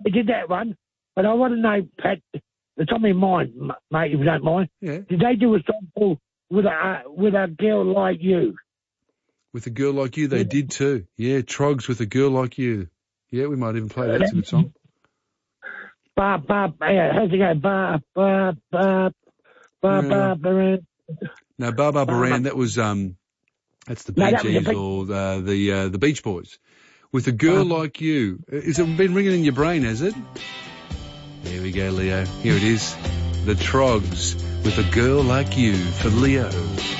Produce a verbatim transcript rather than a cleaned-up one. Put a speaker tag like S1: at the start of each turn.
S1: they did that one, but I want to know, Pat, it's on my mind, m- mate, if you don't mind.
S2: Yeah.
S1: Did they do a song called With a, uh, with a Girl Like You?
S2: With a girl like you, they did too. Yeah, Trogs with a girl like you. Yeah, we might even play that. It's a good song.
S1: Ba, ba, yeah, how's it go? Ba, ba, ba, ba,
S2: Yeah.
S1: ba, ba,
S2: No, Baba Baran, that was, um, that's the
S1: No,
S2: Bee
S1: that was the
S2: Gees
S1: Bee-
S2: or the, the, uh, the Beach Boys. With a girl like you. Has it been ringing in your brain, has it? There we go, Leo. Here it is. The Trogs with a girl like you for Leo.